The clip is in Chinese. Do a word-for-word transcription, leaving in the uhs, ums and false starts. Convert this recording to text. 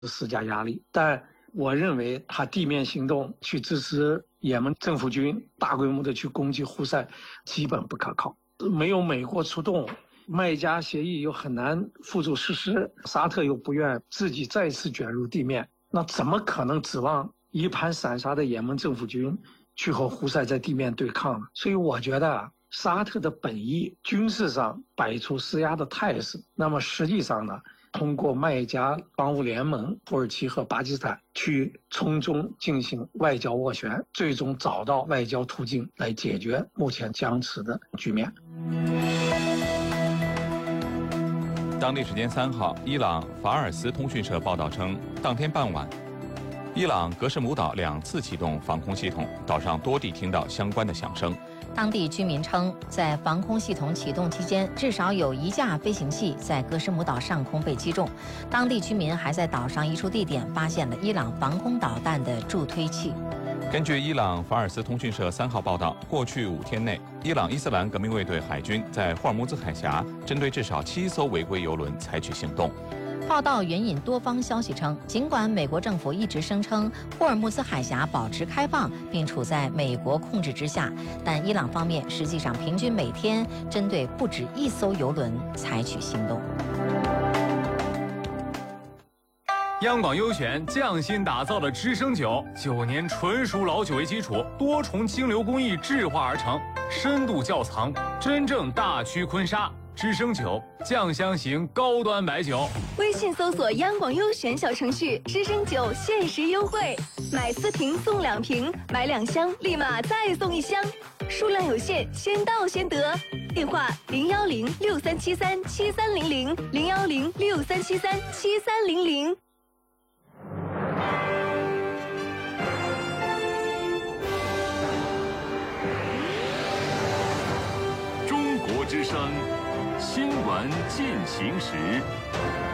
施加压力。但我认为他地面行动去支持也门政府军大规模的去攻击胡塞，基本不可靠。没有美国出动，麦加协议又很难付诸实施，沙特又不愿自己再次卷入地面，那怎么可能指望一盘散沙的也门政府军去和胡塞在地面对抗呢？所以我觉得啊，沙特的本意军事上摆出施压的态势，那么实际上呢，通过麦加防务联盟、土耳其和巴基斯坦去从中进行外交斡旋，最终找到外交途径来解决目前僵持的局面。 当地时间三号，伊朗法尔斯通讯社报道称，当天傍晚，伊朗格什姆岛两次启动防空系统，岛上多地听到相关的响声。 当地居民称，在防空系统启动期间，至少有一架飞行器在格什姆岛上空被击中。当地居民还在岛上一处地点发现了伊朗防空导弹的助推器。 根据伊朗法尔斯通讯社三号报道，过去五天内，伊朗伊斯兰革命卫队海军在霍尔木兹海峡针对至少七艘违规油轮采取行动。 报道援引多方消息称，尽管美国政府一直声称霍尔木兹海峡保持开放并处在美国控制之下，但伊朗方面实际上平均每天针对不止一艘油轮采取行动。 央广优选匠心打造的知升酒，九年纯熟老酒为基础，多重清流工艺制化而成，深度窖藏，真正大曲坤沙。知升酒，酱香型高端白酒。 微信搜索央广优选小程序，知升酒限时优惠，买四瓶送两瓶，买两箱立马再送一箱，数量有限，先到先得。电话零幺零六三七三七三零零零幺零六三七三七三零零。 中国之声。新闻进行时。